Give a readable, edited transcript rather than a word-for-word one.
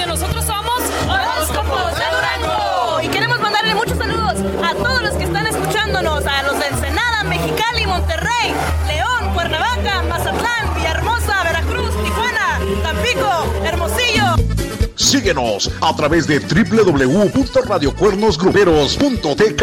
porque nosotros somos Horóscopos de Durango. Y queremos mandarle muchos saludos a todos los que están escuchándonos, a los de Ensenada, Mexicali, Monterrey, León, Cuernavaca, Mazatlán, Villahermosa, Veracruz, Tijuana, Tampico, Hermosillo. Síguenos a través de www.radiocuernosgruperos.tk.